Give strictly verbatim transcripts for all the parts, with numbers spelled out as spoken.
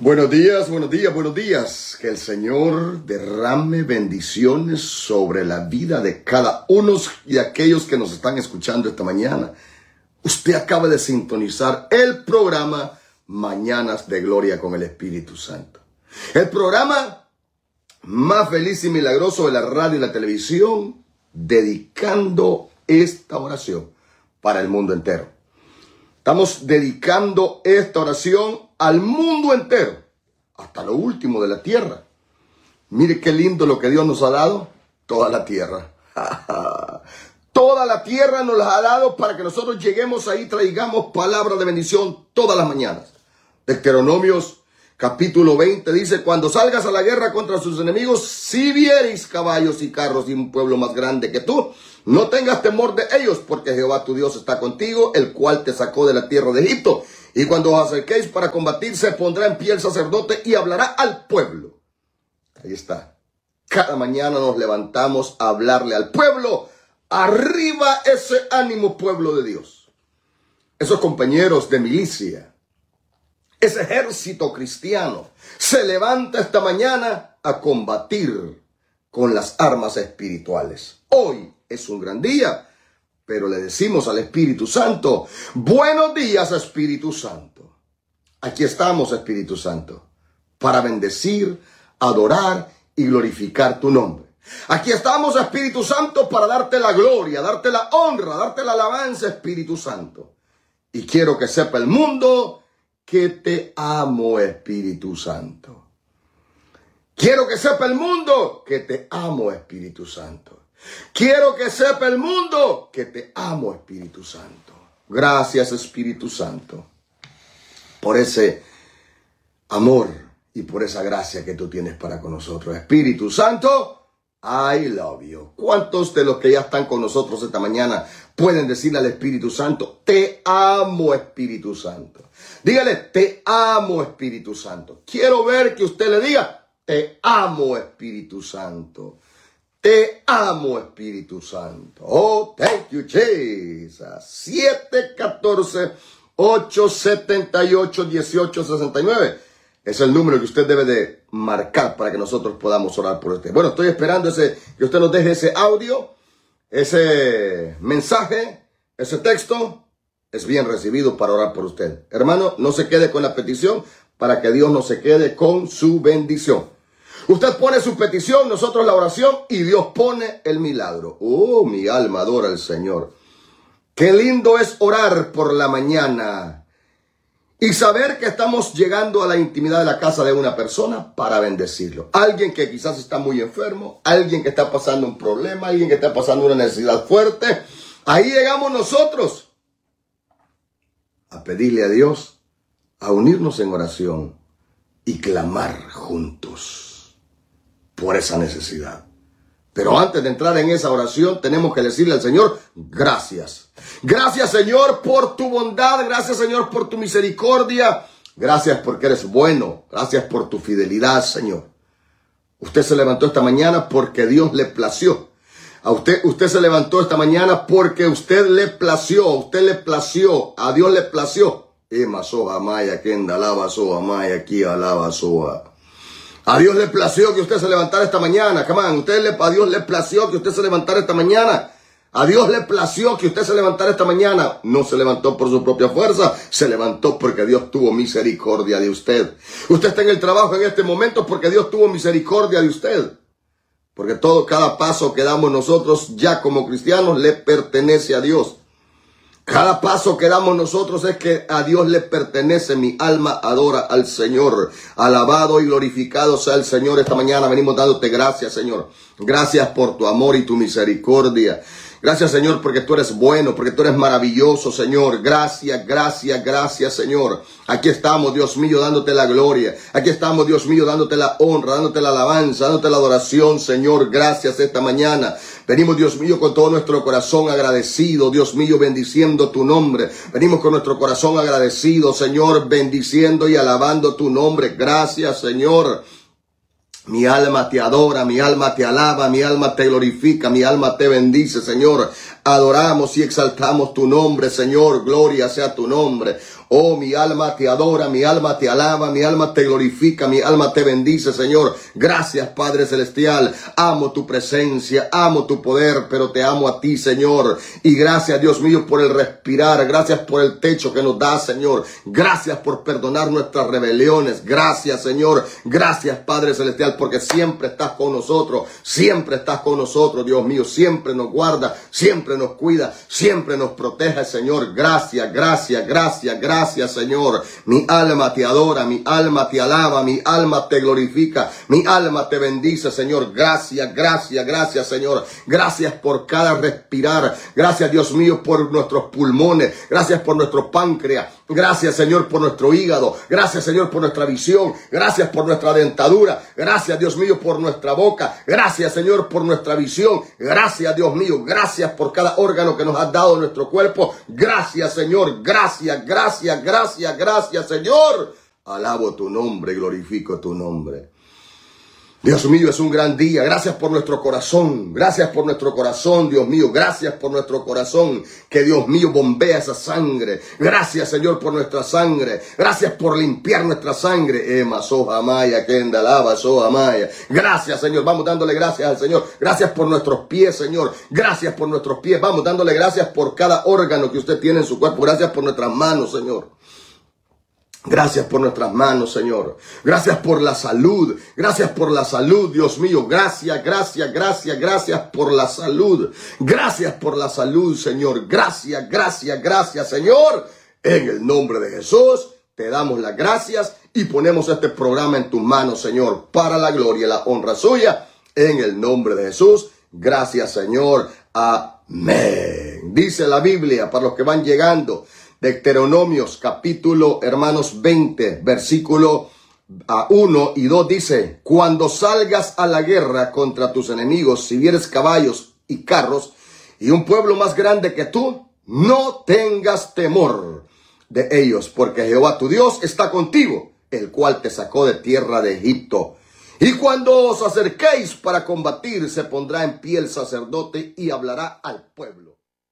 Buenos días, buenos días, buenos días. Que el Señor derrame bendiciones sobre la vida de cada uno de aquellos que nos están escuchando esta mañana. Usted acaba de sintonizar el programa Mañanas de Gloria con el Espíritu Santo. El programa más feliz y milagroso de la radio y la televisión, dedicando esta oración para el mundo entero. Estamos dedicando esta oración al mundo entero, hasta lo último de la tierra. Mire qué lindo lo que Dios nos ha dado, toda la tierra. Toda la tierra nos la ha dado para que nosotros lleguemos ahí, traigamos palabra de bendición todas las mañanas. Deuteronomios capítulo veinte dice: cuando salgas a la guerra contra sus enemigos, si viereis caballos y carros y un pueblo más grande que tú, no tengas temor de ellos, porque Jehová tu Dios está contigo, el cual te sacó de la tierra de Egipto. Y cuando os acerquéis para combatir, se pondrá en pie el sacerdote y hablará al pueblo. Ahí está. Cada mañana nos levantamos a hablarle al pueblo. Arriba ese ánimo, pueblo de Dios. Esos compañeros de milicia, ese ejército cristiano, se levanta esta mañana a combatir con las armas espirituales. Hoy es un gran día, pero le decimos al Espíritu Santo: buenos días, Espíritu Santo. Aquí estamos, Espíritu Santo, para bendecir, adorar y glorificar tu nombre. Aquí estamos, Espíritu Santo, para darte la gloria, darte la honra, darte la alabanza, Espíritu Santo. Y quiero que sepa el mundo que te amo, Espíritu Santo. Quiero que sepa el mundo que te amo, Espíritu Santo. Quiero que sepa el mundo que te amo, Espíritu Santo. Gracias, Espíritu Santo, por ese amor y por esa gracia que tú tienes para con nosotros. Espíritu Santo, I love you. ¿Cuántos de los que ya están con nosotros esta mañana pueden decirle al Espíritu Santo: te amo, Espíritu Santo? Dígale: te amo, Espíritu Santo. Quiero ver que usted le diga: te amo, Espíritu Santo. Te amo, Espíritu Santo. Oh, thank you, Jesus. siete catorce, ocho setenta y ocho, dieciocho sesenta y nueve. Es el número que usted debe de marcar para que nosotros podamos orar por usted. Bueno, estoy esperando ese, que usted nos deje ese audio, ese mensaje, ese texto. Es bien recibido para orar por usted. Hermano, no se quede con la petición, para que Dios no se quede con su bendición. Usted pone su petición, nosotros la oración, y Dios pone el milagro. Oh, mi alma adora al Señor. Qué lindo es orar por la mañana y saber que estamos llegando a la intimidad de la casa de una persona para bendecirlo. Alguien que quizás está muy enfermo, alguien que está pasando un problema, alguien que está pasando una necesidad fuerte. Ahí llegamos nosotros a pedirle a Dios, a unirnos en oración y clamar juntos por esa necesidad. Pero antes de entrar en esa oración, tenemos que decirle al Señor: gracias. Gracias, Señor, por tu bondad. Gracias, Señor, por tu misericordia. Gracias porque eres bueno. Gracias por tu fidelidad, Señor. Usted se levantó esta mañana porque Dios le plació. A usted, usted se levantó esta mañana porque usted le plació. Usted le plació. A Dios le plació. Ema soja maya, kenda alaba soja maya, aquí alaba soja. A Dios le plació que usted se levantara esta mañana. Come on, usted le, a Dios le plació que usted se levantara esta mañana. A Dios le plació que usted se levantara esta mañana. No se levantó por su propia fuerza, se levantó porque Dios tuvo misericordia de usted. Usted está en el trabajo en este momento porque Dios tuvo misericordia de usted. Porque todo, cada paso que damos nosotros ya como cristianos le pertenece a Dios. Cada paso que damos nosotros es que a Dios le pertenece. Mi alma adora al Señor. Alabado y glorificado sea el Señor. Esta mañana venimos dándote gracias, Señor. Gracias por tu amor y tu misericordia. Gracias, Señor, porque tú eres bueno, porque tú eres maravilloso, Señor. Gracias, gracias, gracias, Señor. Aquí estamos, Dios mío, dándote la gloria. Aquí estamos, Dios mío, dándote la honra, dándote la alabanza, dándote la adoración, Señor. Gracias esta mañana. Venimos, Dios mío, con todo nuestro corazón agradecido, Dios mío, bendiciendo tu nombre. Venimos con nuestro corazón agradecido, Señor, bendiciendo y alabando tu nombre. Gracias, Señor. Mi alma te adora, mi alma te alaba, mi alma te glorifica, mi alma te bendice, Señor. Adoramos y exaltamos tu nombre, Señor. Gloria sea tu nombre. Oh, mi alma te adora, mi alma te alaba, mi alma te glorifica, mi alma te bendice, Señor. Gracias, Padre Celestial. Amo tu presencia, amo tu poder, pero te amo a ti, Señor. Y gracias, Dios mío, por el respirar. Gracias por el techo que nos da, Señor. Gracias por perdonar nuestras rebeliones. Gracias, Señor. Gracias, Padre Celestial, porque siempre estás con nosotros. Siempre estás con nosotros, Dios mío. Siempre nos guarda, siempre nos cuida, siempre nos protege, Señor. Gracias, gracias, gracias, gracias. Gracias, Señor. Mi alma te adora, mi alma te alaba, mi alma te glorifica, mi alma te bendice, Señor. Gracias, gracias, gracias, Señor. Gracias por cada respirar. Gracias, Dios mío, por nuestros pulmones. Gracias por nuestro páncreas. Gracias, Señor, por nuestro hígado. Gracias, Señor, por nuestra visión. Gracias por nuestra dentadura. Gracias, Dios mío, por nuestra boca. Gracias, Señor, por nuestra visión. Gracias, Dios mío. Gracias por cada órgano que nos has dado en nuestro cuerpo. Gracias, Señor. Gracias, gracias, gracias, gracias, Señor. Alabo tu nombre, glorifico tu nombre. Dios mío, es un gran día. Gracias por nuestro corazón. Gracias por nuestro corazón, Dios mío. Gracias por nuestro corazón. Que Dios mío bombea esa sangre. Gracias, Señor, por nuestra sangre. Gracias por limpiar nuestra sangre. Ema, soja, maya, kenda, lava, soja, maya. Gracias, Señor. Vamos dándole gracias al Señor. Gracias por nuestros pies, Señor. Gracias por nuestros pies. Vamos dándole gracias por cada órgano que usted tiene en su cuerpo. Gracias por nuestras manos, Señor. Gracias por nuestras manos, Señor. Gracias por la salud. Gracias por la salud, Dios mío. Gracias, gracias, gracias, gracias por la salud. Gracias por la salud, Señor. Gracias, gracias, gracias, Señor. En el nombre de Jesús, te damos las gracias y ponemos este programa en tus manos, Señor, para la gloria y la honra suya. En el nombre de Jesús. Gracias, Señor. Amén. Dice la Biblia, para los que van llegando, Deuteronomios capítulo, hermanos, veinte, versículo uno y dos dice: cuando salgas a la guerra contra tus enemigos, si vieres caballos y carros y un pueblo más grande que tú, no tengas temor de ellos, porque Jehová tu Dios está contigo, el cual te sacó de tierra de Egipto. Y cuando os acerquéis para combatir, se pondrá en pie el sacerdote y hablará al pueblo.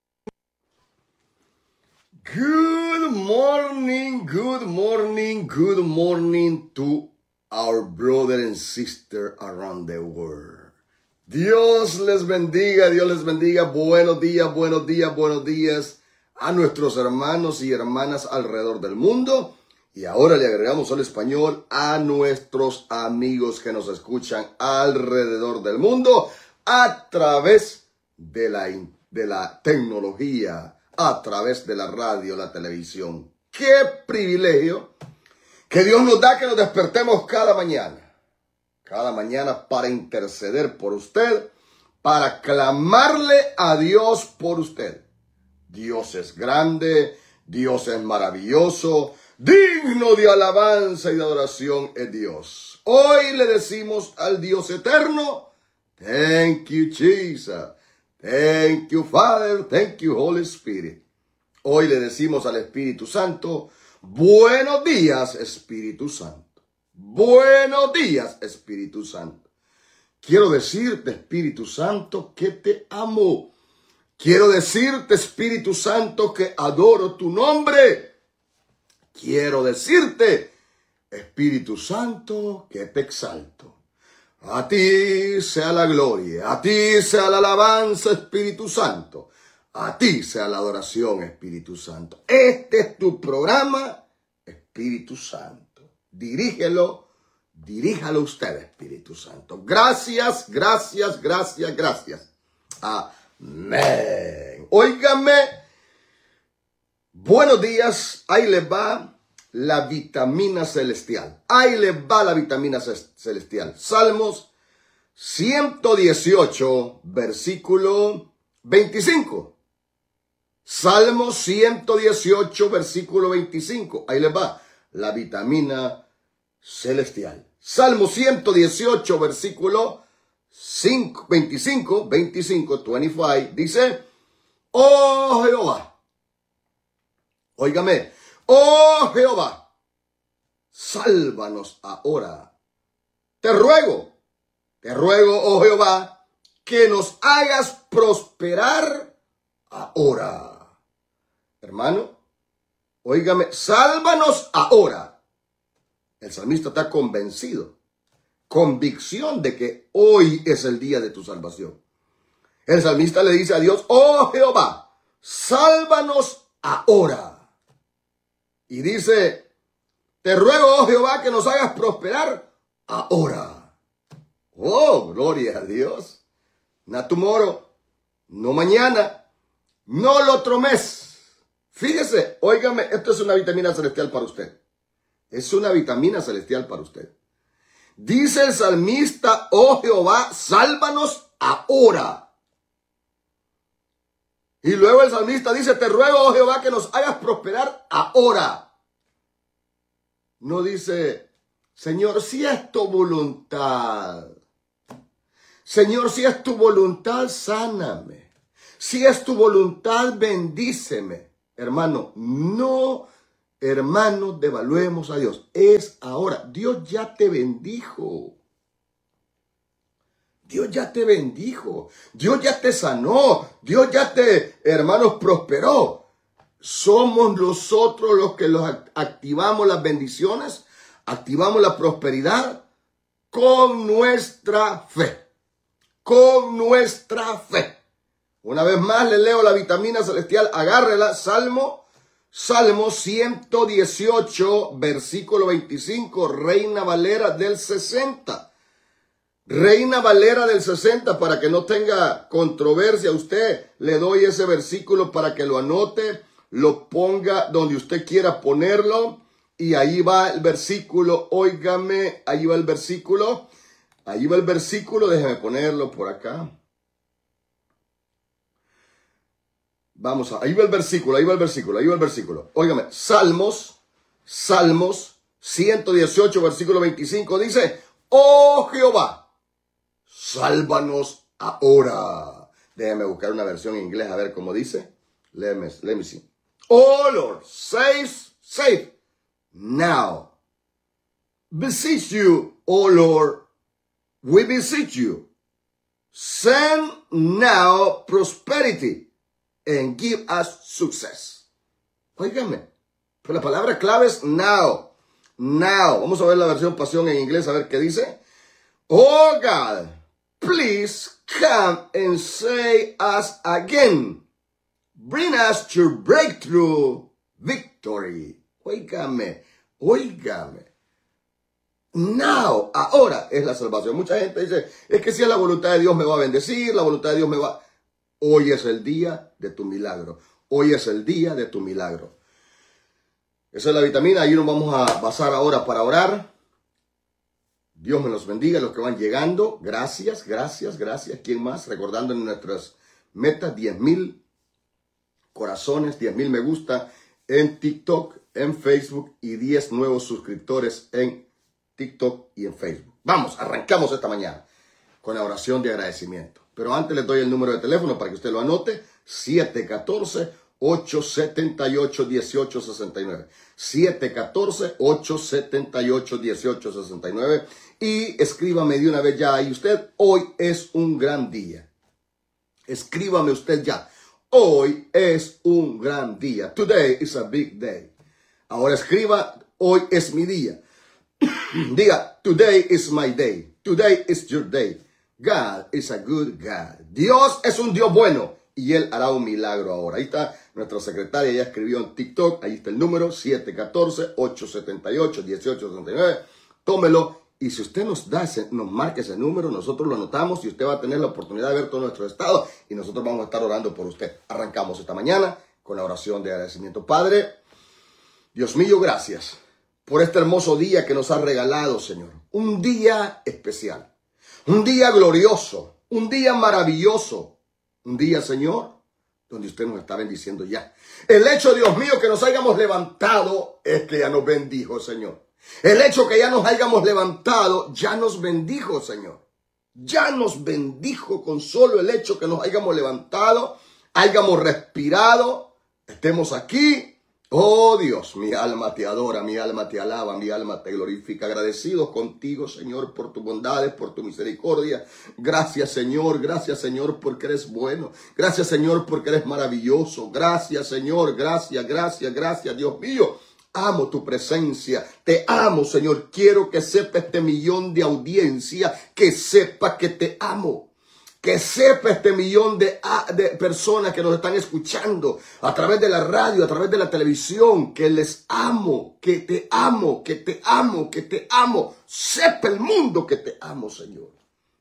Good morning, good morning, good morning to our brother and sister around the world. Dios les bendiga, Dios les bendiga. Buenos días, buenos días, buenos días a nuestros hermanos y hermanas alrededor del mundo. Y ahora le agregamos al español a nuestros amigos que nos escuchan alrededor del mundo a través de la, de la tecnología, a través de la radio, la televisión. ¡Qué privilegio que Dios nos da que nos despertemos cada mañana! Cada mañana para interceder por usted, para clamarle a Dios por usted. Dios es grande, Dios es maravilloso, digno de alabanza y de adoración es Dios. Hoy le decimos al Dios eterno, thank you, Jesus. Thank you, Father. Thank you, Holy Spirit. Hoy le decimos al Espíritu Santo, buenos días, Espíritu Santo. Buenos días, Espíritu Santo. Quiero decirte, Espíritu Santo, que te amo. Quiero decirte, Espíritu Santo, que adoro tu nombre. Quiero decirte, Espíritu Santo, que te exalto. A ti sea la gloria, a ti sea la alabanza, Espíritu Santo. A ti sea la adoración, Espíritu Santo. Este es tu programa, Espíritu Santo. Dirígelo, diríjalo usted, Espíritu Santo. Gracias, gracias, gracias, gracias. Amén. Óigame, buenos días, ahí les va la vitamina celestial. Ahí les va la vitamina celestial. Salmos ciento dieciocho, versículo veinticinco. Salmos ciento dieciocho, versículo veinticinco. Ahí les va la vitamina celestial. Salmo ciento dieciocho, versículo veinticinco, veinticinco, veinticinco, dice: oh Jehová, óigame, oh Jehová, sálvanos ahora. Te ruego, te ruego, oh Jehová, que nos hagas prosperar ahora. Hermano, óigame, sálvanos ahora. El salmista está convencido, convicción de que hoy es el día de tu salvación. El salmista le dice a Dios, oh Jehová, sálvanos ahora. Y dice, te ruego, oh Jehová, que nos hagas prosperar ahora. Oh, gloria a Dios. No tomorrow, no mañana, no el otro mes. Fíjese, óigame, esto es una vitamina celestial para usted. Es una vitamina celestial para usted. Dice el salmista, oh Jehová, sálvanos ahora. Y luego el salmista dice, te ruego, oh Jehová, que nos hagas prosperar ahora. No dice, Señor, si es tu voluntad. Señor, si es tu voluntad, sáname. Si es tu voluntad, bendíceme. Hermano, no, hermano, devaluemos a Dios. Es ahora. Dios ya te bendijo. Dios ya te bendijo. Dios ya te sanó. Dios ya te, hermanos, prosperó. Somos nosotros los que los activamos las bendiciones, activamos la prosperidad con nuestra fe. Con nuestra fe. Una vez más le leo la vitamina celestial, agárrela, Salmo, Salmo ciento dieciocho, versículo veinticinco, Reina Valera del sesenta. Reina Valera del sesenta, para que no tenga controversia, usted le doy ese versículo para que lo anote, lo ponga donde usted quiera ponerlo, y ahí va el versículo, óigame, ahí va el versículo, ahí va el versículo, déjeme ponerlo por acá. Vamos, a, ahí va el versículo, ahí va el versículo, ahí va el versículo. Óigame, Salmos, Salmos ciento dieciocho, versículo veinticinco, dice, oh Jehová, sálvanos ahora. Déjame buscar una versión en inglés a ver cómo dice. Let me, let me see. Oh Lord, save, save now. Beseech you, oh Lord, we beseech you. Send now prosperity and give us success. Óigame, pero la palabra clave es now. Now. Vamos a ver la versión Pasión en inglés a ver qué dice. Oh God, please come and save us again. Bring us to breakthrough victory. Óigame, óigame. Now, ahora es la salvación. Mucha gente dice, es que si es la voluntad de Dios me va a bendecir, la voluntad de Dios me va... Hoy es el día de tu milagro. Hoy es el día de tu milagro. Esa es la vitamina. Ahí nos vamos a basar ahora para orar. Dios me los bendiga, los que van llegando. Gracias, gracias, gracias. ¿Quién más? Recordando en nuestras metas, diez mil corazones, diez mil me gusta en TikTok, en Facebook y diez nuevos suscriptores en TikTok y en Facebook. Vamos, arrancamos esta mañana con la oración de agradecimiento. Pero antes les doy el número de teléfono para que usted lo anote. siete uno cuatro, ocho siete ocho, uno ocho seis nueve. siete uno cuatro, ocho siete ocho, uno ocho seis nueve. Y escríbame de una vez ya ahí usted. Hoy es un gran día. Escríbame usted ya. Hoy es un gran día. Today is a big day. Ahora escriba, hoy es mi día. Diga, today is my day. Today is your day. God is a good God. Dios es un Dios bueno y Él hará un milagro ahora. Ahí está nuestra secretaria, ya escribió en TikTok. Ahí está el número siete uno cuatro, ocho siete ocho, uno ocho seis nueve. Tómelo y si usted nos da ese, nos marca ese número, nosotros lo anotamos y usted va a tener la oportunidad de ver todo nuestro estado y nosotros vamos a estar orando por usted. Arrancamos esta mañana con la oración de agradecimiento. Padre, Dios mío, gracias por este hermoso día que nos ha regalado, Señor. Un día especial. Un día glorioso, un día maravilloso, un día, Señor, donde usted nos está bendiciendo ya. El hecho, Dios mío, que nos hayamos levantado es que ya nos bendijo, Señor. El hecho que ya nos hayamos levantado ya nos bendijo, Señor. Ya nos bendijo con solo el hecho que nos hayamos levantado, hayamos respirado, estemos aquí, Oh Dios, mi alma te adora, mi alma te alaba, mi alma te glorifica. Agradecidos contigo, Señor, por tus bondades, por tu misericordia. Gracias, Señor, gracias, Señor, porque eres bueno. Gracias, Señor, porque eres maravilloso. Gracias, Señor, gracias, gracias, gracias, Dios mío. Amo tu presencia, te amo, Señor. Quiero que sepa este millón de audiencia, que sepa que te amo. Que sepa este millón de, de personas que nos están escuchando a través de la radio, a través de la televisión, que les amo, que te amo, que te amo, que te amo. Sepa el mundo que te amo, Señor.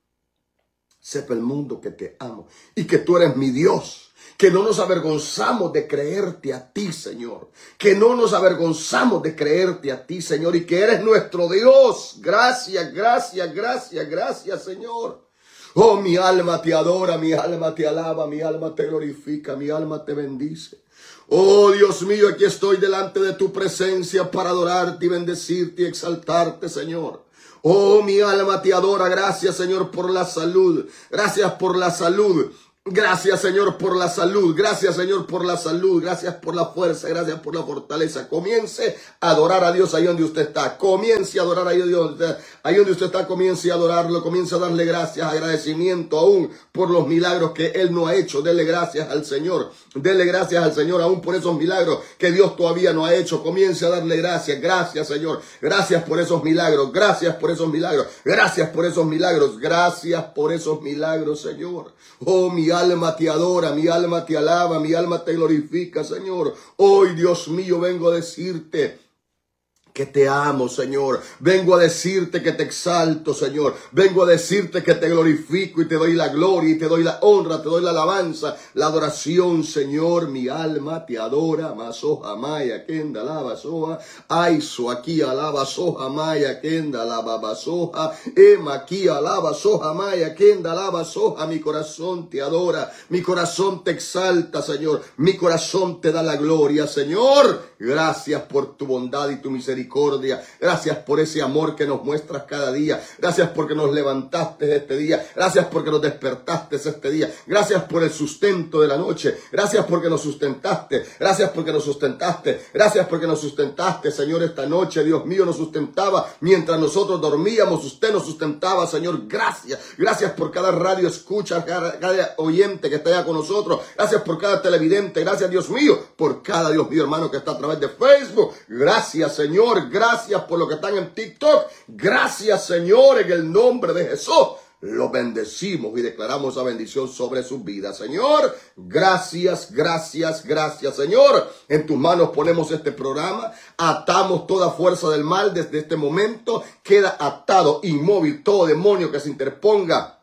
Sepa el mundo que te amo y que tú eres mi Dios. Que no nos avergonzamos de creerte a ti, Señor. Que no nos avergonzamos de creerte a ti, Señor. Y que eres nuestro Dios. Gracias, gracias, gracias, gracias, Señor. Oh, mi alma te adora, mi alma te alaba, mi alma te glorifica, mi alma te bendice. Oh, Dios mío, aquí estoy delante de tu presencia para adorarte y bendecirte y exaltarte, Señor. Oh, mi alma te adora. Gracias, Señor, por la salud. Gracias por la salud. Gracias, Señor, por la salud. Gracias, Señor, por la salud. Gracias por la fuerza. Gracias por la fortaleza. Comience a adorar a Dios ahí donde usted está. Comience a adorar a Dios ahí donde usted está. Comience a adorarlo. Comience a darle gracias, agradecimiento aún por los milagros que Él no ha hecho. Dele gracias al Señor. Dele gracias al Señor aún por esos milagros que Dios todavía no ha hecho. Comience a darle gracias. Gracias, Señor. Gracias por esos milagros. Gracias por esos milagros. Gracias por esos milagros. Gracias por esos milagros, Señor. Oh, mi alma te adora, mi alma te alaba, mi alma te glorifica, Señor. Hoy, Dios mío, vengo a decirte que te amo, Señor. Vengo a decirte que te exalto, Señor. Vengo a decirte que te glorifico y te doy la gloria y te doy la honra, te doy la alabanza, la adoración, Señor. Mi alma te adora. Masoja maya kenda lava soja. Aiso aquí alaba soja maya kenda lava basoja. Ema aquí alaba soja maya kenda lava soja. Mi corazón te adora. Mi corazón te exalta, Señor. Mi corazón te da la gloria, Señor. Gracias por tu bondad y tu misericordia. Gracias por ese amor que nos muestras cada día. Gracias porque nos levantaste este día. Gracias porque nos despertaste este día. Gracias por el sustento de la noche. Gracias porque nos sustentaste. Gracias porque nos sustentaste. Gracias porque nos sustentaste, Señor, esta noche. Dios mío, nos sustentaba mientras nosotros dormíamos. Usted nos sustentaba, Señor. Gracias. Gracias por cada radio escucha, cada, cada oyente que está allá con nosotros. Gracias por cada televidente. Gracias, Dios mío, por cada, Dios mío, hermano que está a través de Facebook. Gracias, Señor. Gracias por lo que están en TikTok. Gracias, Señor, en el nombre de Jesús. Lo bendecimos y declaramos la bendición sobre sus vidas, Señor. Gracias, gracias, gracias, Señor. En tus manos ponemos este programa. Atamos toda fuerza del mal desde este momento. Queda atado, inmóvil, todo demonio que se interponga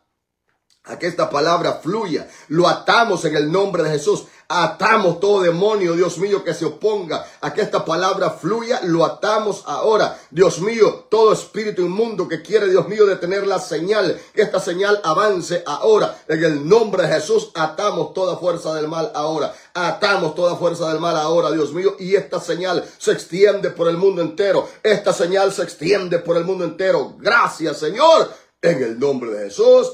a que esta palabra fluya. Lo atamos en el nombre de Jesús. Atamos todo demonio, Dios mío, que se oponga a que esta palabra fluya. Lo atamos ahora, Dios mío. Todo espíritu inmundo que quiere, Dios mío, detener la señal, que esta señal avance ahora. En el nombre de Jesús atamos toda fuerza del mal ahora. Atamos toda fuerza del mal ahora, Dios mío. Y esta señal se extiende por el mundo entero. Esta señal se extiende por el mundo entero. Gracias, Señor. En el nombre de Jesús.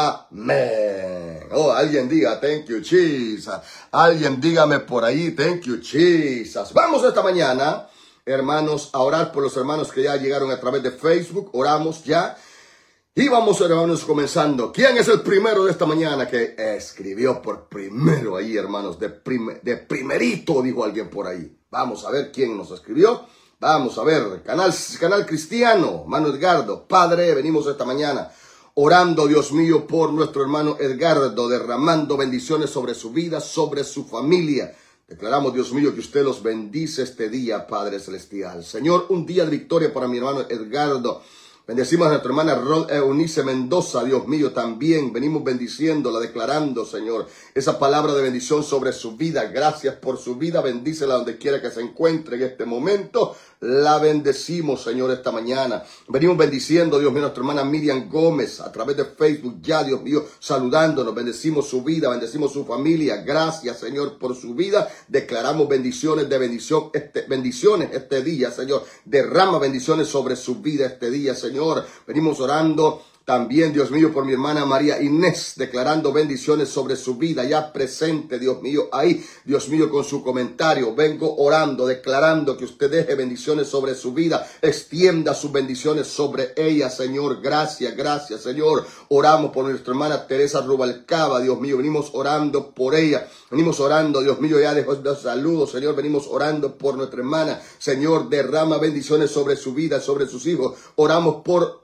Amén. Oh, alguien diga, thank you, Jesus. Alguien dígame por ahí, thank you, Jesus. Vamos esta mañana, hermanos, a orar por los hermanos que ya llegaron a través de Facebook. Oramos ya. Y vamos, hermanos, comenzando. ¿Quién es el primero de esta mañana que escribió por primero ahí, hermanos? De, prim de primerito, dijo alguien por ahí. Vamos a ver quién nos escribió. Vamos a ver. Canal, canal Cristiano, hermano Edgardo. Padre, venimos esta mañana orando, Dios mío, por nuestro hermano Edgardo, derramando bendiciones sobre su vida, sobre su familia. Declaramos, Dios mío, que usted los bendice este día, Padre Celestial. Señor, un día de victoria para mi hermano Edgardo. Bendecimos a nuestra hermana Eunice Mendoza, Dios mío, también venimos bendiciéndola, declarando, Señor, esa palabra de bendición sobre su vida. Gracias por su vida, bendícela donde quiera que se encuentre en este momento. La bendecimos, Señor, esta mañana. Venimos bendiciendo, Dios mío, a nuestra hermana Miriam Gómez a través de Facebook. Ya, Dios mío, saludándonos. Bendecimos su vida, bendecimos su familia. Gracias, Señor, por su vida. Declaramos bendiciones de bendición, este, bendiciones este día, Señor. Derrama bendiciones sobre su vida este día, Señor. Venimos orando También, Dios mío, por mi hermana María Inés, declarando bendiciones sobre su vida, ya presente, Dios mío, ahí, Dios mío, con su comentario. Vengo orando, declarando que usted deje bendiciones sobre su vida, extienda sus bendiciones sobre ella, Señor. Gracias, gracias, Señor. Oramos por nuestra hermana Teresa Rubalcaba, Dios mío, venimos orando por ella, venimos orando, Dios mío, ya dejo de saludos, Señor, venimos orando por nuestra hermana, Señor, derrama bendiciones sobre su vida, sobre sus hijos. Oramos por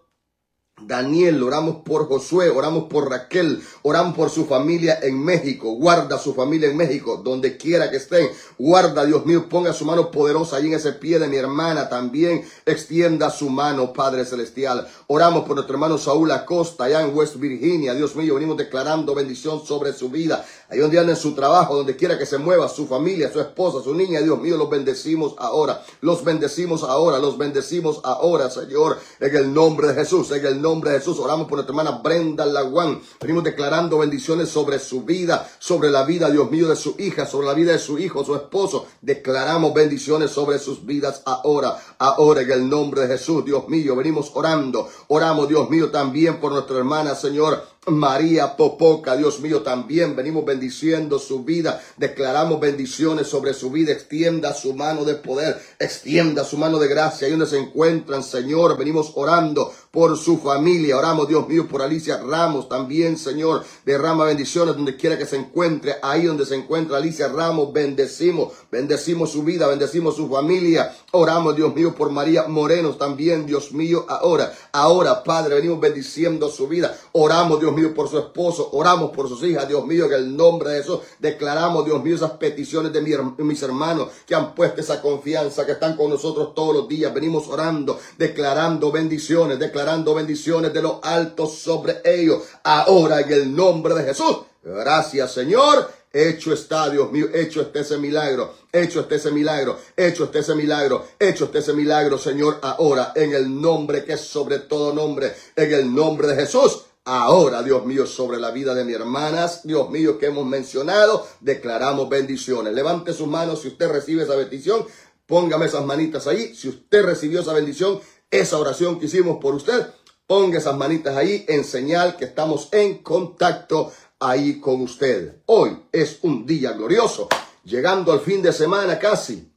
Daniel, oramos por Josué, oramos por Raquel, oramos por su familia en México. Guarda su familia en México, donde quiera que estén. Guarda, Dios mío, ponga su mano poderosa ahí en ese pie de mi hermana. También extienda su mano, Padre Celestial. Oramos por nuestro hermano Saúl Acosta, allá en West Virginia. Dios mío, venimos declarando bendición sobre su vida. Ahí donde anda en su trabajo, donde quiera que se mueva, su familia, su esposa, su niña. Dios mío, los bendecimos ahora. Los bendecimos ahora, los bendecimos ahora, Señor, en el nombre de Jesús, en el nombre nombre de Jesús. Oramos por nuestra hermana Brenda Laguán. Venimos declarando bendiciones sobre su vida, sobre la vida, Dios mío, de su hija, sobre la vida de su hijo, su esposo. Declaramos bendiciones sobre sus vidas ahora, ahora en el nombre de Jesús, Dios mío. Venimos orando, oramos, Dios mío, también por nuestra hermana, Señor, María Popoca, Dios mío, también venimos bendiciendo su vida, declaramos bendiciones sobre su vida. Extienda su mano de poder, extienda su mano de gracia ahí donde se encuentran, Señor. Venimos orando por su familia, oramos, Dios mío, por Alicia Ramos también, Señor. Derrama bendiciones donde quiera que se encuentre, ahí donde se encuentra Alicia Ramos. Bendecimos, bendecimos su vida, bendecimos su familia. Oramos, Dios mío, por María Morenos también, Dios mío, ahora, ahora, Padre, venimos bendiciendo su vida. Oramos, Dios mío, por su esposo, oramos por sus hijas, Dios mío, en el nombre de Jesús. Declaramos, Dios mío, esas peticiones de, mi, de mis hermanos que han puesto esa confianza, que están con nosotros todos los días. Venimos orando, declarando bendiciones, declarando bendiciones de lo alto sobre ellos, ahora en el nombre de Jesús. Gracias, Señor. Hecho está, Dios mío, hecho está ese milagro, hecho está ese milagro, hecho está ese milagro, hecho está ese milagro, Señor, ahora, en el nombre que es sobre todo nombre, en el nombre de Jesús. Ahora, Dios mío, sobre la vida de mis hermanas, Dios mío, que hemos mencionado, declaramos bendiciones. Levante sus manos si usted recibe esa bendición, póngame esas manitas ahí. Si usted recibió esa bendición, esa oración que hicimos por usted, ponga esas manitas ahí en señal que estamos en contacto ahí con usted. Hoy es un día glorioso, llegando al fin de semana casi,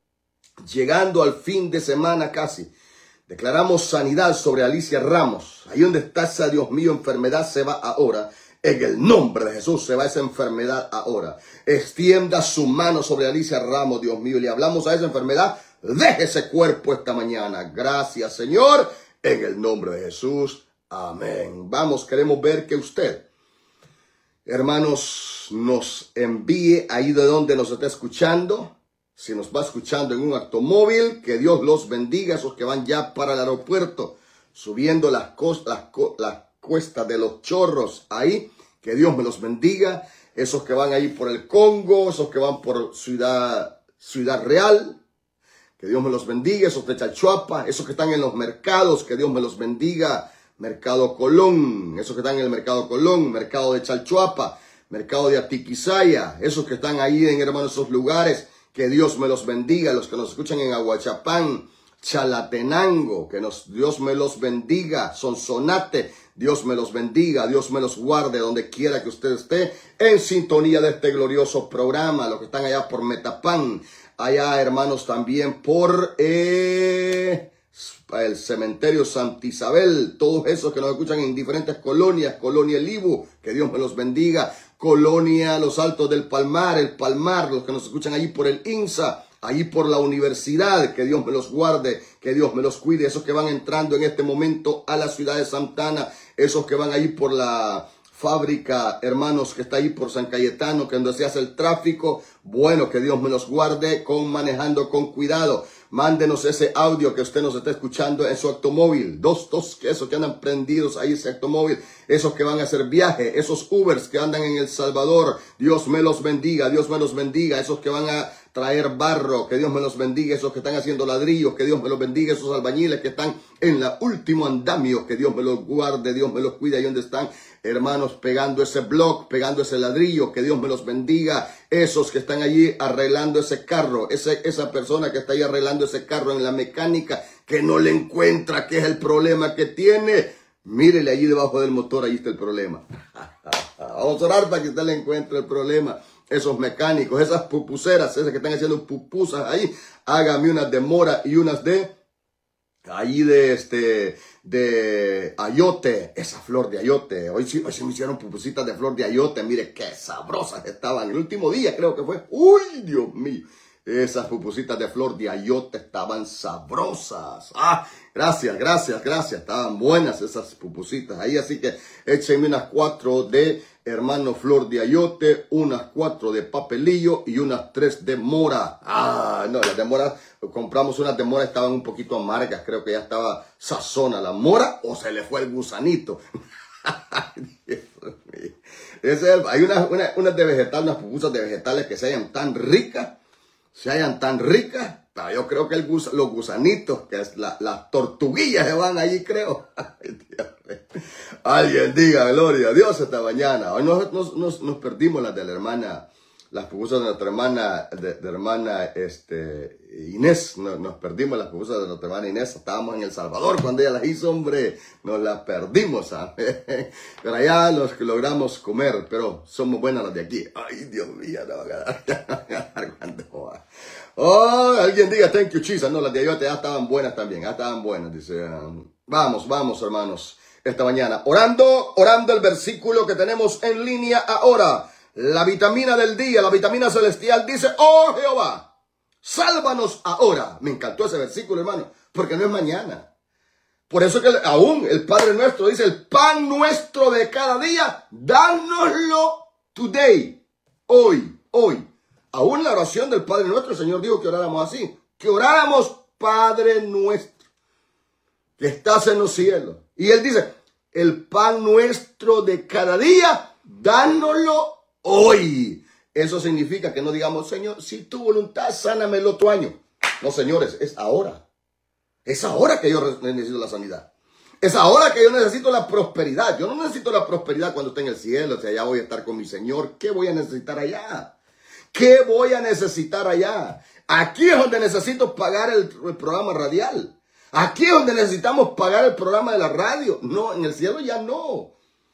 llegando al fin de semana casi. Declaramos sanidad sobre Alicia Ramos. Ahí donde está esa, Dios mío, enfermedad se va ahora. En el nombre de Jesús se va esa enfermedad ahora. Extienda su mano sobre Alicia Ramos, Dios mío. Le hablamos a esa enfermedad. Deje ese cuerpo esta mañana. Gracias, Señor. En el nombre de Jesús. Amén. Vamos, queremos ver que usted, hermanos, nos envíe ahí de donde nos está escuchando. Si nos va escuchando en un automóvil, que Dios los bendiga, esos que van ya para el aeropuerto, subiendo las, las, las cuestas de los Chorros ahí, que Dios me los bendiga. Esos que van ahí por el Congo, esos que van por Ciudad, Ciudad Real, que Dios me los bendiga. Esos de Chalchuapa, esos que están en los mercados, que Dios me los bendiga. Mercado Colón, esos que están en el Mercado Colón, Mercado de Chalchuapa, Mercado de Atiquizaya, esos que están ahí en, hermanos, esos lugares, que Dios me los bendiga. Los que nos escuchan en Aguachapán, Chalatenango, que nos, Dios me los bendiga. Sonsonate, Dios me los bendiga, Dios me los guarde donde quiera que usted esté en sintonía de este glorioso programa. Los que están allá por Metapán, allá, hermanos, también por eh, el cementerio Santa Isabel, todos esos que nos escuchan en diferentes colonias, Colonia El Ibu, que Dios me los bendiga. Colonia Los Altos del Palmar, el Palmar, los que nos escuchan allí por el INSA, allí por la universidad, que Dios me los guarde, que Dios me los cuide. Esos que van entrando en este momento a la ciudad de Santana, esos que van allí por la fábrica, hermanos, que está ahí por San Cayetano, que donde se hace el tráfico, bueno, que Dios me los guarde, con manejando con cuidado. Mándenos ese audio que usted nos está escuchando en su automóvil. Dos, dos, esos que andan prendidos ahí ese automóvil. Esos que van a hacer viaje. Esos Ubers que andan en El Salvador. Dios me los bendiga. Dios me los bendiga. Esos que van a traer barro. Que Dios me los bendiga. Esos que están haciendo ladrillos. Que Dios me los bendiga. Esos albañiles que están en la último andamio. Que Dios me los guarde. Dios me los cuide. Ahí donde están, hermanos, pegando ese block, pegando ese ladrillo. Que Dios me los bendiga. Esos que están allí arreglando ese carro. Ese, esa persona que está ahí arreglando ese carro en la mecánica, que no le encuentra qué es el problema que tiene. Mírele allí debajo del motor, ahí está el problema. Vamos a orar para que usted le encuentre el problema. Esos mecánicos, esas pupuseras, esas que están haciendo pupusas ahí, hágame unas de mora y unas de, ahí de este, de ayote, esa flor de ayote. Hoy sí, hoy sí me hicieron pupusitas de flor de ayote, mire qué sabrosas estaban. El último día creo que fue, uy, Dios mío. Esas pupusitas de flor de ayote estaban sabrosas. Ah, gracias, gracias, gracias. Estaban buenas esas pupusitas ahí. Así que échenme unas cuatro de hermano flor de ayote, unas cuatro de papelillo y unas tres de mora. Ah, no, las de mora, compramos unas de mora, estaban un poquito amargas. Creo que ya estaba sazona la mora o se le fue el gusanito. Dios mío. Ese es el, hay unas, unas, unas de vegetales, unas pupusas de vegetales que se hayan tan ricas. Se hayan tan ricas, pero yo creo que el gus, los gusanitos, que es la, las tortuguillas se van allí, creo. Ay, Dios mío. Alguien diga gloria a Dios esta mañana. Hoy nos, nos, nos, nos perdimos las de la hermana, las pupusas de nuestra hermana, de, de hermana este, Inés. Nos, nos perdimos las pupusas de nuestra hermana Inés. Estábamos en El Salvador cuando ella las hizo, hombre. Nos las perdimos, ¿sabes? Pero allá los logramos comer, pero somos buenas las de aquí. Ay, Dios mío, no va a ganar cuando va. Oh, alguien diga thank you, Jesus. No, las de ayote ya estaban buenas también, ya estaban buenas. Dice, um, vamos, vamos, hermanos, esta mañana. Orando, orando el versículo que tenemos en línea ahora. La vitamina del día, la vitamina celestial dice, oh Jehová, sálvanos ahora. Me encantó ese versículo, hermano, porque no es mañana. Por eso que aún el Padre nuestro dice, el pan nuestro de cada día, dánoslo today, hoy, hoy. Aún la oración del Padre nuestro, el Señor dijo que oráramos así, que oráramos Padre nuestro, que estás en los cielos. Y Él dice, el pan nuestro de cada día, dánoslo hoy. Eso significa que no digamos, Señor, si tu voluntad, sáname el otro año. No, señores, es ahora. Es ahora que yo necesito la sanidad. Es ahora que yo necesito la prosperidad. Yo no necesito la prosperidad cuando esté en el cielo. O sea, allá voy a estar con mi Señor. ¿Qué voy a necesitar allá? ¿Qué voy a necesitar allá? Aquí es donde necesito pagar el, el programa radial. Aquí es donde necesitamos pagar el programa de la radio. No, en el cielo ya no.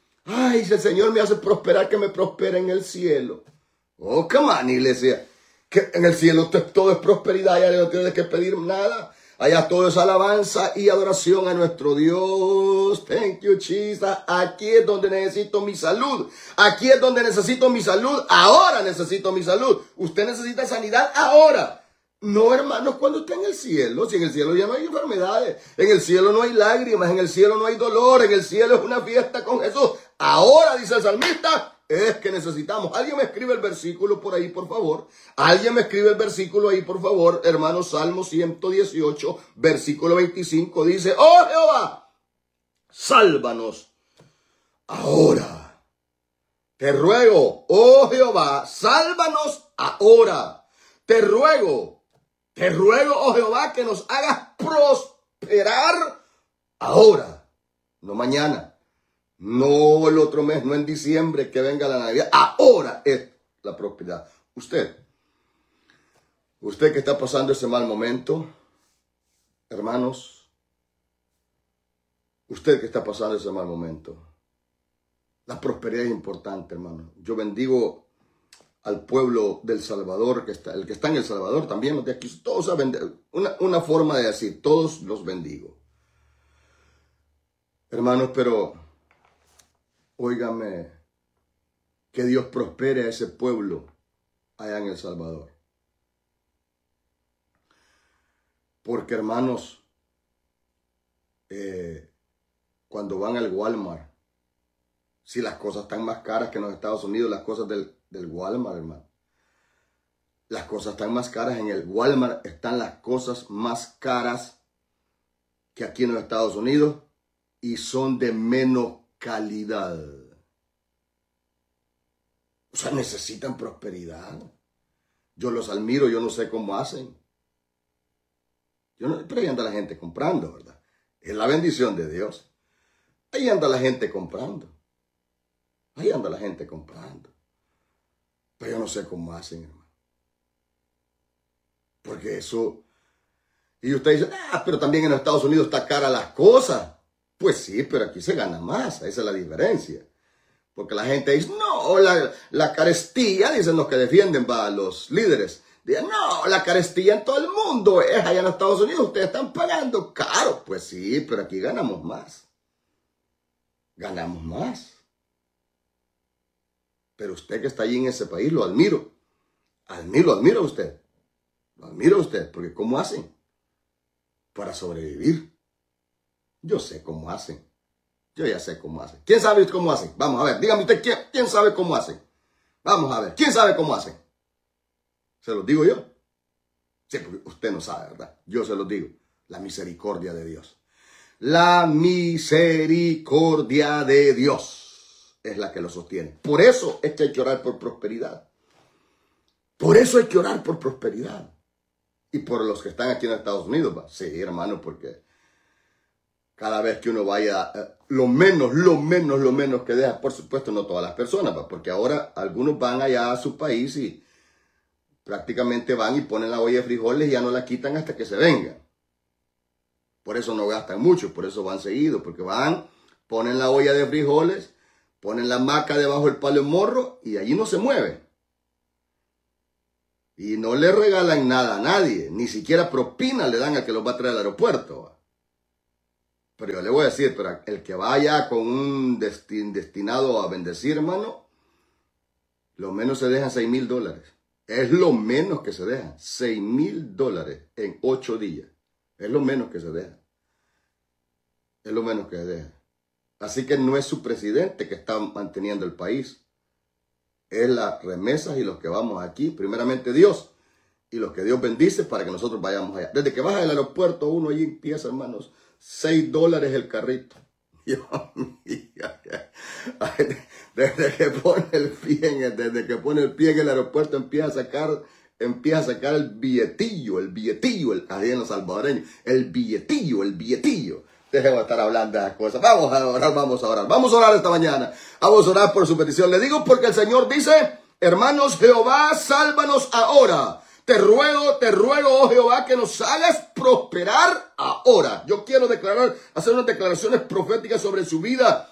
Ay, si el Señor me hace prosperar, que me prospere en el cielo. Oh, come on, iglesia. Que en el cielo todo es prosperidad. Ya no tienes que pedir nada. Allá todo es alabanza y adoración a nuestro Dios. Thank you, Jesus. Aquí es donde necesito mi salud. Aquí es donde necesito mi salud. Ahora necesito mi salud. Usted necesita sanidad ahora. No, hermanos, cuando esté en el cielo. Si en el cielo ya no hay enfermedades. En el cielo no hay lágrimas. En el cielo no hay dolor. En el cielo es una fiesta con Jesús. Ahora, dice el salmista, es que necesitamos. Alguien me escribe el versículo por ahí, por favor. Alguien me escribe el versículo ahí, por favor. Hermano, Salmo ciento dieciocho, versículo veinticinco. Dice, oh Jehová, sálvanos ahora. Te ruego, oh Jehová, sálvanos ahora. Te ruego, te ruego, oh Jehová, que nos hagas prosperar ahora, no mañana. No el otro mes, no en diciembre que venga la Navidad. Ahora es la prosperidad. Usted, usted que está pasando ese mal momento, hermanos, usted que está pasando ese mal momento, la prosperidad es importante, hermano. Yo bendigo al pueblo del Salvador, que está, el que está en El Salvador también, los de aquí, todos a vender, una, una forma de decir, todos los bendigo. Hermanos, pero óigame, que Dios prospere a ese pueblo allá en El Salvador. Porque, hermanos, eh, cuando van al Walmart, si las cosas están más caras que en los Estados Unidos, las cosas del, del Walmart, hermano. Las cosas están más caras en el Walmart, están las cosas más caras que aquí en los Estados Unidos y son de menos calidad. O sea, necesitan prosperidad. Yo los admiro, yo no sé cómo hacen. Yo no, pero ahí anda la gente comprando, ¿verdad? Es la bendición de Dios. Ahí anda la gente comprando. Ahí anda la gente comprando. Pero yo no sé cómo hacen, hermano. Porque eso... Y usted dice, ah, pero también en los Estados Unidos está cara las cosas. Pues sí, pero aquí se gana más, esa es la diferencia. Porque la gente dice, no, la, la carestía, dicen los que defienden a los líderes. Dicen, no, la carestía en todo el mundo es allá en Estados Unidos, ustedes están pagando caro. Pues sí, pero aquí ganamos más. Ganamos más. Pero usted que está allí en ese país, lo admiro. Admiro, admiro a usted. Lo admiro a usted, porque ¿cómo hacen para sobrevivir? Yo sé cómo hacen. Yo ya sé cómo hacen. ¿Quién sabe cómo hacen? Vamos a ver, dígame usted, ¿quién, quién sabe cómo hacen? Vamos a ver, ¿quién sabe cómo hacen? Se los digo yo. Sí, porque usted no sabe, ¿verdad? Yo se los digo. La misericordia de Dios. La misericordia de Dios es la que lo sostiene. Por eso es que hay que orar por prosperidad. Por eso hay que orar por prosperidad. Y por los que están aquí en Estados Unidos, ¿va? Sí, hermano, porque cada vez que uno vaya, eh, lo menos, lo menos, lo menos que deja, por supuesto, no todas las personas, ¿va? Porque ahora algunos van allá a su país y prácticamente van y ponen la olla de frijoles y ya no la quitan hasta que se vengan. Por eso no gastan mucho, por eso van seguidos, porque van, ponen la olla de frijoles, ponen la hamaca debajo del palo de morro y allí no se mueven. Y no le regalan nada a nadie, ni siquiera propina le dan al que los va a traer al aeropuerto, ¿va? Pero yo le voy a decir, pero el que vaya con un destin, destinado a bendecir, hermano, lo menos se dejan seis mil dólares. Es lo menos que se dejan. seis mil dólares en ocho días. Es lo menos que se deja. Es lo menos que se deja. Así que no es su presidente que está manteniendo el país. Es las remesas y los que vamos aquí. Primeramente Dios. Y los que Dios bendice para que nosotros vayamos allá. Desde que vas al aeropuerto, uno allí empieza, hermanos. seis dólares el carrito. Dios mío. Desde que pone el pie en el, desde que pone el pie en el aeropuerto empieza a sacar, empieza a sacar el billetillo, el billetillo, el, ahí en los salvadoreños, el billetillo, el billetillo. Dejemos de estar hablando de las cosas. Vamos a orar, vamos a orar. Vamos a orar esta mañana. Vamos a orar por su petición. Le digo porque el Señor dice, hermanos, Jehová, sálvanos ahora. Te ruego, te ruego, oh Jehová, que nos hagas prosperar ahora. Yo quiero declarar, hacer unas declaraciones proféticas sobre su vida,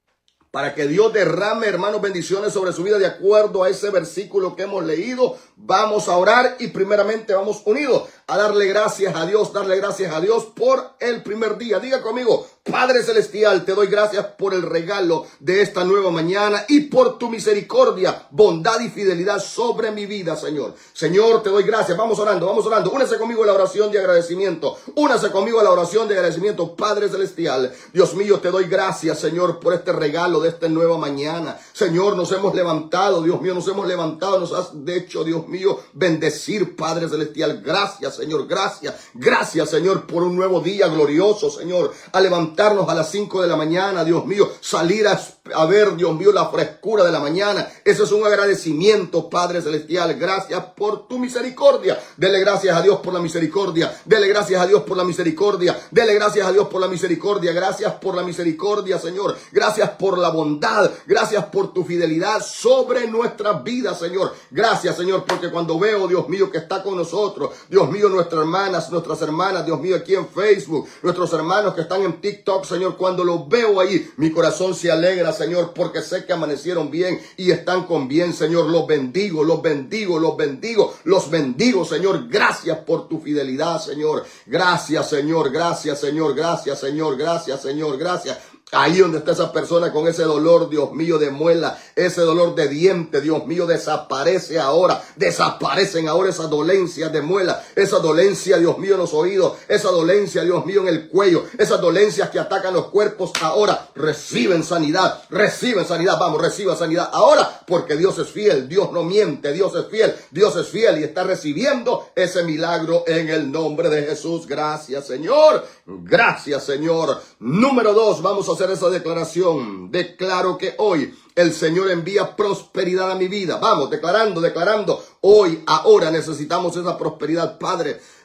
para que Dios derrame, hermanos, bendiciones sobre su vida de acuerdo a ese versículo que hemos leído. Vamos a orar y primeramente vamos unidos a darle gracias a Dios, darle gracias a Dios por el primer día. Diga conmigo, Padre Celestial, te doy gracias por el regalo de esta nueva mañana y por tu misericordia, bondad y fidelidad sobre mi vida, Señor. Señor, te doy gracias. Vamos orando, vamos orando. Únase conmigo a la oración de agradecimiento. Únase conmigo a la oración de agradecimiento, Padre Celestial. Dios mío, te doy gracias, Señor, por este regalo de esta nueva mañana. Señor, nos hemos levantado, Dios mío, nos hemos levantado, nos has de hecho, Dios mío, bendecir, Padre Celestial. Gracias, Señor, gracias, gracias, Señor, por un nuevo día glorioso, Señor, a levantarnos a las cinco de la mañana, Dios mío, salir a, a ver, Dios mío, la frescura de la mañana. Ese es un agradecimiento, Padre Celestial. Gracias por tu misericordia. Dele gracias a Dios por la misericordia. Dele gracias a Dios por la misericordia. Dele gracias a Dios por la misericordia. Gracias por la misericordia, Señor. Gracias por la bondad. Gracias por tu fidelidad sobre nuestras vidas, Señor. Gracias, Señor, porque cuando veo, Dios mío, que está con nosotros, Dios mío, nuestras hermanas, nuestras hermanas, Dios mío, aquí en Facebook, nuestros hermanos que están en TikTok, Señor, cuando los veo ahí, mi corazón se alegra, Señor, porque sé que amanecieron bien y están con bien, Señor. Los bendigo, los bendigo, los bendigo, los bendigo, Señor. Gracias por tu fidelidad, Señor. Gracias, Señor, gracias, Señor, gracias, Señor, gracias, Señor, gracias. Ahí donde está esa persona con ese dolor, Dios mío, de muela, ese dolor de diente, Dios mío, desaparece ahora. Desaparecen ahora esas dolencias de muela, esa dolencia, Dios mío, en los oídos, esa dolencia, Dios mío, en el cuello, esas dolencias que atacan los cuerpos ahora. Reciben sanidad, reciben sanidad, vamos, reciban sanidad ahora, porque Dios es fiel, Dios no miente, Dios es fiel, Dios es fiel y está recibiendo ese milagro en el nombre de Jesús. Gracias, Señor, gracias, Señor. Número dos, vamos a hacer esa declaración. Declaro que hoy el Señor envía prosperidad a mi vida. Vamos, declarando, declarando. Hoy, ahora necesitamos esa prosperidad, Padre.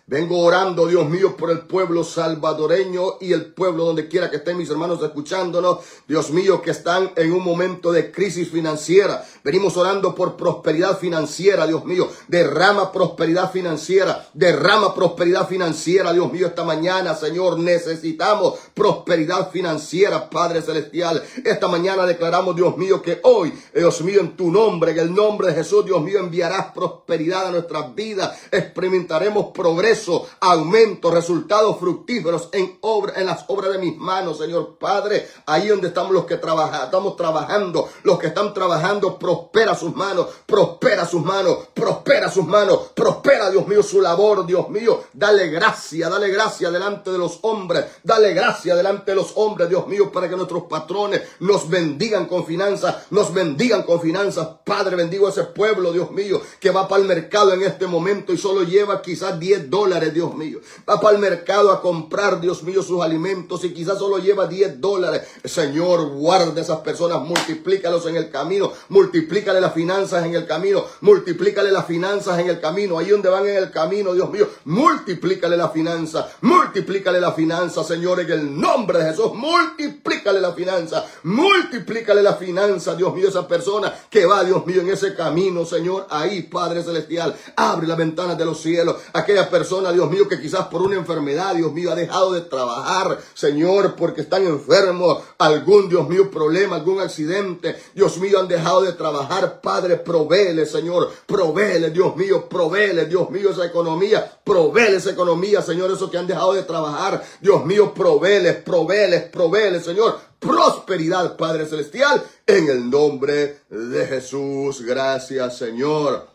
Vengo orando, Dios mío, por el pueblo salvadoreño y el pueblo donde quiera que estén mis hermanos escuchándonos. Dios mío, que están en un momento de crisis financiera. Venimos orando por prosperidad financiera, Dios mío. Derrama prosperidad financiera. Derrama prosperidad financiera, Dios mío, esta mañana, Señor. Necesitamos prosperidad financiera, Padre Celestial. Esta mañana declaramos, Dios mío, que hoy, Dios mío, en tu nombre, en el nombre de Jesús, Dios mío, enviarás prosperidad a nuestras vidas. Experimentaremos progreso, aumento, resultados fructíferos en obra, en las obras de mis manos, Señor Padre. Ahí donde estamos los que trabajan, estamos trabajando, los que están trabajando, prospera sus manos, prospera sus manos, prospera sus manos, prospera, Dios mío, su labor, Dios mío. Dale gracia, dale gracia delante de los hombres, dale gracia delante de los hombres, Dios mío, para que nuestros patrones nos bendigan con finanzas, nos bendigan con finanzas. Padre, bendigo a ese pueblo, Dios mío, que va para el mercado en este momento y solo lleva quizás diez dólares, Dios mío. Va para el mercado a comprar, Dios mío, sus alimentos y quizás solo lleva diez dólares. Señor, guarda a esas personas, multiplícalos en el camino, multiplícale las finanzas en el camino, multiplícale las finanzas en el camino, ahí donde van en el camino, Dios mío, multiplícale la finanza, multiplícale la finanza, Señor, en el nombre de Jesús, multiplícale la finanza, multiplícale la finanza, Dios mío, esa persona que va, Dios mío, en ese camino, Señor, ahí, Padre Celestial, abre las ventanas de los cielos, aquella persona, Dios mío, que quizás por una enfermedad, Dios mío, ha dejado de trabajar, Señor, porque están enfermos, algún, Dios mío, problema, algún accidente, Dios mío, han dejado de trabajar, Padre, provéele, Señor, provéele, Dios mío, provéele, Dios mío, esa economía, provéele esa economía, Señor, esos que han dejado de trabajar, Dios mío, provéele, provéele, provéele, Señor, prosperidad, Padre Celestial, en el nombre de Jesús. Gracias, Señor.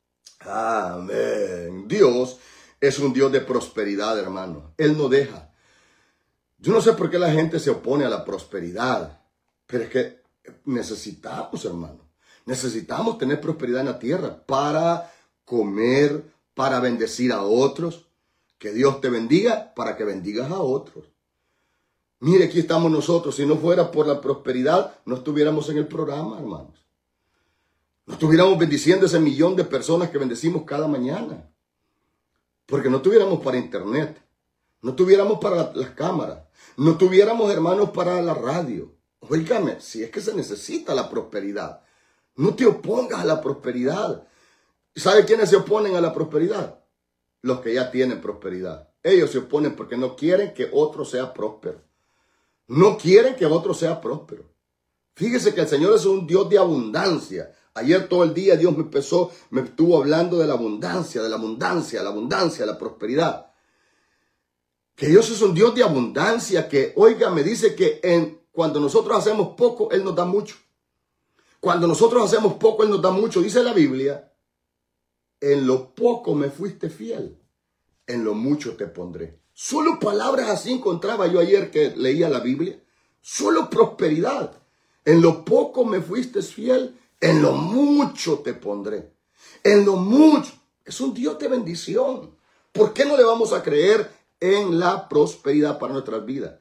Amén. Dios es un Dios de prosperidad, hermano. Él no deja. Yo no sé por qué la gente se opone a la prosperidad, pero es que necesitamos, hermano. Necesitamos tener prosperidad en la tierra para comer, para bendecir a otros. Que Dios te bendiga para que bendigas a otros. Mire, aquí estamos nosotros. Si no fuera por la prosperidad, no estuviéramos en el programa, hermanos. No estuviéramos bendiciendo a ese millón de personas que bendecimos cada mañana. Porque no tuviéramos para internet. No tuviéramos para las cámaras. No tuviéramos, hermanos, para la radio. Óigame, si es que se necesita la prosperidad. No te opongas a la prosperidad. ¿Sabe quiénes se oponen a la prosperidad? Los que ya tienen prosperidad. Ellos se oponen porque no quieren que otro sea próspero. No quieren que otro sea próspero. Fíjese que el Señor es un Dios de abundancia. Ayer todo el día Dios me empezó, me estuvo hablando de la abundancia, de la abundancia, la abundancia, la prosperidad. Que Dios es un Dios de abundancia que, oiga, me dice que en, cuando nosotros hacemos poco, Él nos da mucho. Cuando nosotros hacemos poco, Él nos da mucho. Dice la Biblia, en lo poco me fuiste fiel, en lo mucho te pondré. Solo palabras así encontraba yo ayer que leía la Biblia. Solo prosperidad. En lo poco me fuiste fiel, en lo mucho te pondré. En lo mucho. Es un Dios de bendición. ¿Por qué no le vamos a creer en la prosperidad para nuestras vidas?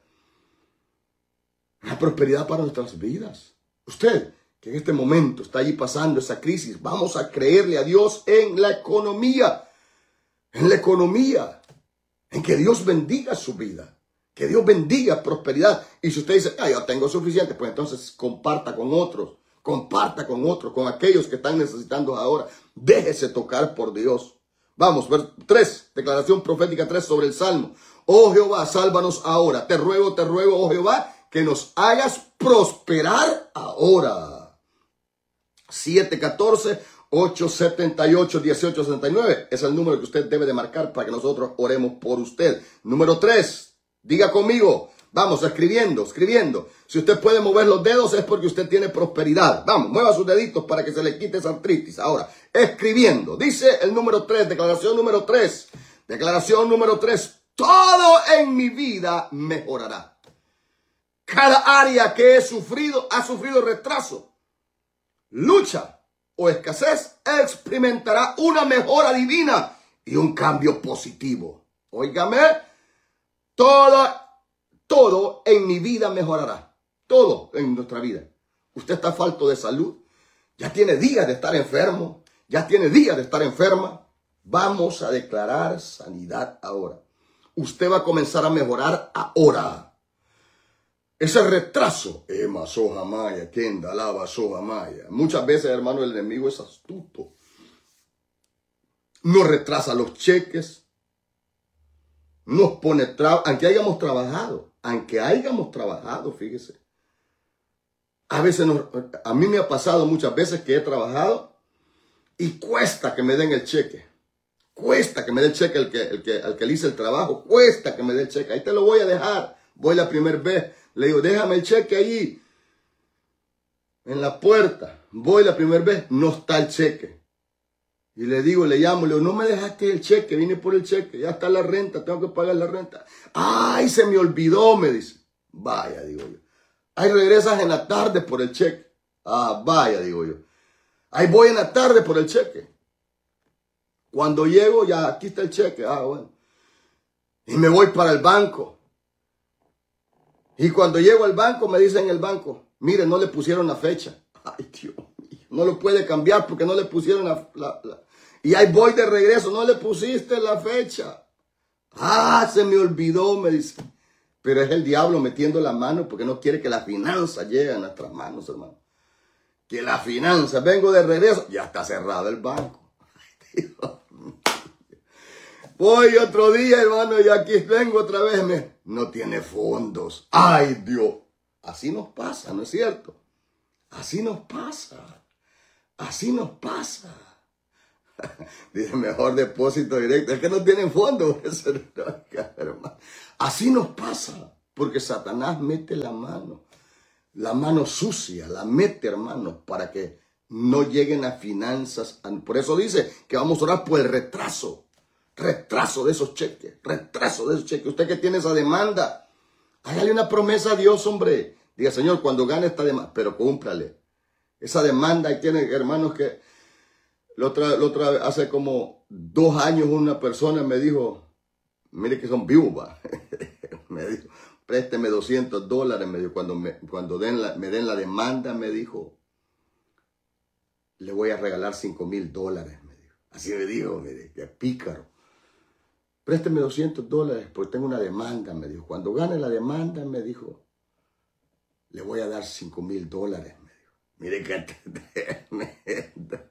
La prosperidad para nuestras vidas. Usted, que en este momento está allí pasando esa crisis, vamos a creerle a Dios en la economía. En la economía. En que Dios bendiga su vida. Que Dios bendiga prosperidad. Y si usted dice, ah, yo tengo suficiente, pues entonces comparta con otros. Comparta con otros, con aquellos que están necesitando ahora. Déjese tocar por Dios. Vamos, ver tres, declaración profética tres sobre el Salmo. Oh Jehová, sálvanos ahora. Te ruego, te ruego, oh Jehová, que nos hagas prosperar ahora. siete catorce, ocho setenta y ocho, dieciocho sesenta y nueve es el número que usted debe de marcar para que nosotros oremos por usted. Número tres, diga conmigo. Vamos, escribiendo, escribiendo. Si usted puede mover los dedos es porque usted tiene prosperidad. Vamos, mueva sus deditos para que se le quite esa artritis. Ahora, escribiendo. Dice el número tres, declaración número tres. Declaración número tres. Todo en mi vida mejorará. Cada área que he sufrido, ha sufrido retraso, lucha o escasez, experimentará una mejora divina y un cambio positivo. Óigame, todo Todo en mi vida mejorará. Todo en nuestra vida. Usted está falto de salud. Ya tiene días de estar enfermo. Ya tiene días de estar enferma. Vamos a declarar sanidad ahora. Usted va a comenzar a mejorar ahora. Ese retraso, Ema soja maya, kenda lava soja maya. Muchas veces, hermano, el enemigo es astuto. Nos retrasa los cheques. Nos pone trabas, aunque hayamos trabajado. Aunque hayamos trabajado, fíjese. A veces, nos, a mí me ha pasado muchas veces que he trabajado y cuesta que me den el cheque. Cuesta que me dé el cheque el que, el que, al que le hice el trabajo. Cuesta que me dé el cheque. Ahí te lo voy a dejar. Voy la primera vez. Le digo, déjame el cheque ahí. En la puerta. Voy la primera vez. No está el cheque. Y le digo, le llamo. Le digo, no me dejaste el cheque. Vine por el cheque. Ya está la renta. Tengo que pagar la renta. Ay, se me olvidó, me dice. Vaya, digo yo. Ahí regresas en la tarde por el cheque. Ah, vaya, digo yo. Ahí voy en la tarde por el cheque. Cuando llego, ya aquí está el cheque. Ah, bueno. Y me voy para el banco. Y cuando llego al banco, me dicen en el banco, mire, no le pusieron la fecha. Ay, Dios mío. No lo puede cambiar porque no le pusieron la, la, la... Y ahí voy de regreso. No le pusiste la fecha. Ah, se me olvidó, me dice. Pero es el diablo metiendo la mano porque no quiere que la finanza llegue a nuestras manos, hermano. Que la finanza, vengo de regreso, ya está cerrado el banco. Ay, Dios. Voy otro día, hermano, y aquí vengo otra vez. Me... No tiene fondos. ¡Ay, Dios! Así nos pasa, ¿no es cierto? Así nos pasa. Así nos pasa. Dice, mejor depósito directo. Es que no tienen fondos. Así nos pasa. Porque Satanás mete la mano. La mano sucia. La mete, hermano, para que no lleguen a finanzas. Por eso dice que vamos a orar por el retraso. Retraso de esos cheques, retraso de esos cheques. Usted que tiene esa demanda, hágale una promesa a Dios, hombre. Diga, Señor, cuando gane esta demanda, pero cúmprale. Esa demanda, y tiene hermanos que, la otra, la otra, hace como dos años una persona me dijo, mire que son viudas, me dijo, présteme doscientos dólares, me dijo, cuando, me, cuando den la, me den la demanda, me dijo, le voy a regalar cinco mil dólares, me dijo. Así me dijo, mire, que pícaro. Présteme doscientos dólares porque tengo una demanda, me dijo. Cuando gane la demanda, me dijo, le voy a dar cinco mil dólares, me dijo. Mire qué tremenda.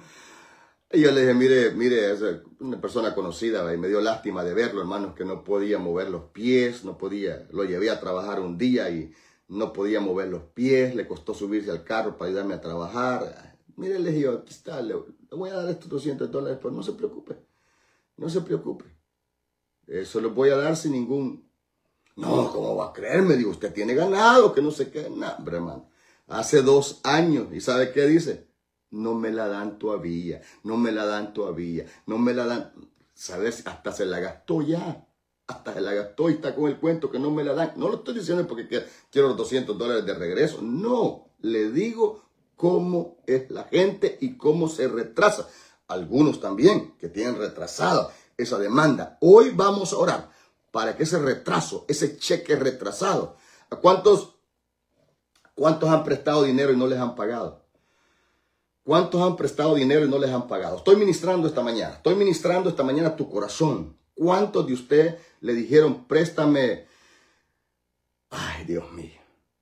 Y yo le dije, mire, mire, es una persona conocida y me dio lástima de verlo, hermanos, que no podía mover los pies, no podía, lo llevé a trabajar un día y no podía mover los pies, le costó subirse al carro para ayudarme a trabajar. Mire, le dije, aquí está, le, le voy a dar estos doscientos dólares, pero no se preocupe, no se preocupe. Eso lo voy a dar sin ningún... No, ¿cómo va a creer? Me dijo, usted tiene ganado, que no sé qué. No, hombre, hermano. Hace dos años, ¿y sabe qué dice? No me la dan todavía, no me la dan todavía, no me la dan... ¿Sabes? Hasta se la gastó ya. Hasta se la gastó y está con el cuento que no me la dan. No lo estoy diciendo porque quiero los doscientos dólares de regreso. No, le digo cómo es la gente y cómo se retrasa. Algunos también que tienen retrasado esa demanda. Hoy vamos a orar para que ese retraso, ese cheque retrasado, ¿a cuántos, cuántos han prestado dinero y no les han pagado? ¿Cuántos han prestado dinero y no les han pagado? Estoy ministrando esta mañana, estoy ministrando esta mañana a tu corazón. ¿Cuántos de ustedes le dijeron, préstame? Ay, Dios mío.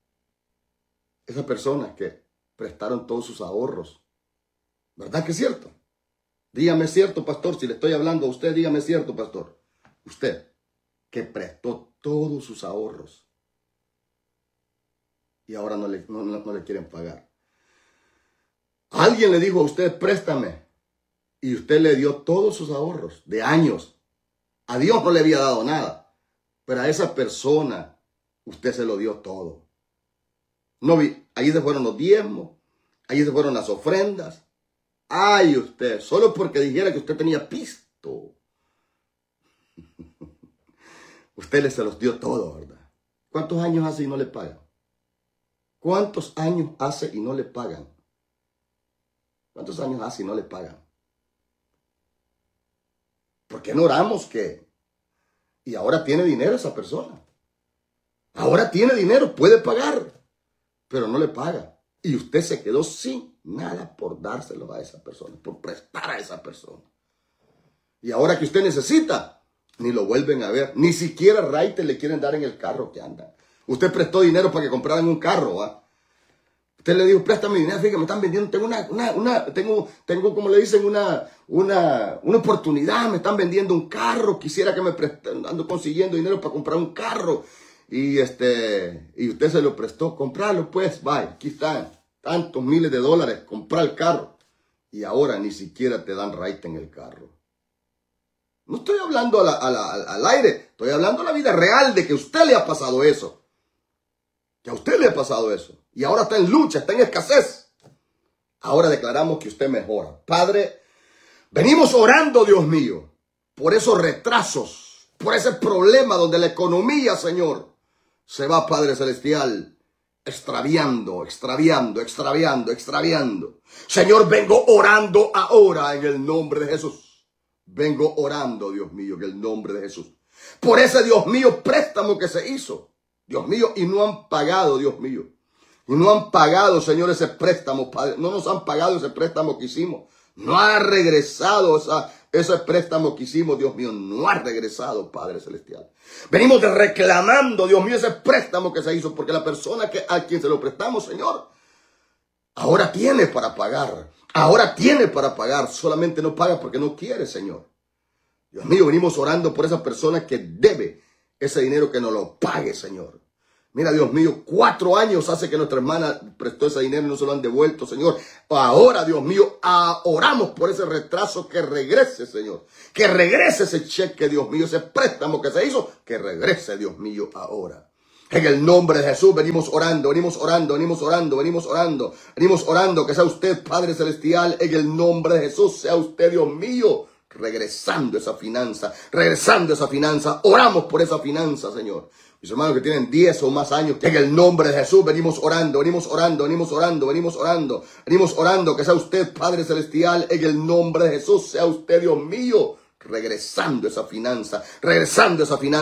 Esas personas que prestaron todos sus ahorros. ¿Verdad que es cierto? Dígame cierto, pastor, si le estoy hablando a usted, dígame cierto, pastor. Usted, que prestó todos sus ahorros y ahora no le, no, no le quieren pagar. Alguien le dijo a usted, préstame, y usted le dio todos sus ahorros de años. A Dios no le había dado nada, pero a esa persona usted se lo dio todo. No vi, ahí se fueron los diezmos, ahí se fueron las ofrendas. Ay, usted, solo porque dijera que usted tenía pisto. Usted le se los dio todo, ¿verdad? ¿Cuántos años hace y no le pagan? ¿Cuántos años hace y no le pagan? ¿Cuántos años hace y no le pagan? ¿Por qué no oramos que? Y ahora tiene dinero esa persona. Ahora tiene dinero, puede pagar, pero no le paga. Y usted se quedó sin nada por dárselo a esa persona, por prestar a esa persona. Y ahora que usted necesita, ni lo vuelven a ver. Ni siquiera raite le quieren dar en el carro que anda. Usted prestó dinero para que compraran un carro, ¿va? Usted le dijo, préstame dinero, fíjate, me están vendiendo, tengo una, una, una, tengo, tengo, como le dicen, una, una, una oportunidad, me están vendiendo un carro, quisiera que me presten, ando consiguiendo dinero para comprar un carro. Y este, y usted se lo prestó, comprarlo pues, vaya, aquí están, tantos miles de dólares, comprar el carro. Y ahora ni siquiera te dan raite en el carro. No estoy hablando a la, a la, al aire, estoy hablando a la vida real de que a usted le ha pasado eso. Que a usted le ha pasado eso. Y ahora está en lucha, está en escasez. Ahora declaramos que usted mejora. Padre, venimos orando, Dios mío, por esos retrasos, por ese problema donde la economía, Señor, se va, Padre Celestial, extraviando, extraviando, extraviando, extraviando. Señor, vengo orando ahora en el nombre de Jesús. Vengo orando, Dios mío, en el nombre de Jesús. Por ese, Dios mío, préstamo que se hizo. Dios mío, y no han pagado, Dios mío. Y no han pagado, Señor, ese préstamo, Padre. No nos han pagado ese préstamo que hicimos. No ha regresado esa, ese préstamo que hicimos, Dios mío. No ha regresado, Padre Celestial. Venimos de reclamando, Dios mío, ese préstamo que se hizo. Porque la persona que, a quien se lo prestamos, Señor, ahora tiene para pagar. Ahora tiene para pagar. Solamente no paga porque no quiere, Señor. Dios mío, venimos orando por esa persona que debe ese dinero, que nos lo pague, Señor. Mira, Dios mío, cuatro años hace que nuestra hermana prestó ese dinero y no se lo han devuelto, Señor. Ahora, Dios mío, oramos por ese retraso, que regrese, Señor. Que regrese ese cheque, Dios mío, ese préstamo que se hizo, que regrese, Dios mío, ahora. En el nombre de Jesús venimos orando, venimos orando, venimos orando, venimos orando, venimos orando, que sea usted, Padre Celestial, en el nombre de Jesús, sea usted, Dios mío, regresando esa finanza, regresando esa finanza. Oramos por esa finanza, Señor. Mis hermanos que tienen diez o más años, en el nombre de Jesús venimos orando, venimos orando, venimos orando, venimos orando, venimos orando, que sea usted, Padre Celestial, en el nombre de Jesús, sea usted, Dios mío, regresando esa finanza, regresando esa finanza.